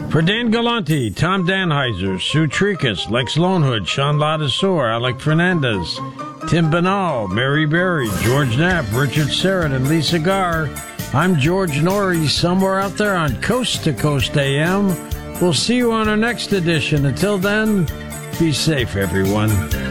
For Dan Galante, Tom Danheiser, Sue Tricus, Lex Lonehood, Sean Ladisor, Alec Fernandez, Tim Banal, Mary Berry, George Knapp, Richard Serrett, and Lisa Garr, I'm George Norrie, somewhere out there on Coast to Coast AM. We'll see you on our next edition. Until then, be safe, everyone.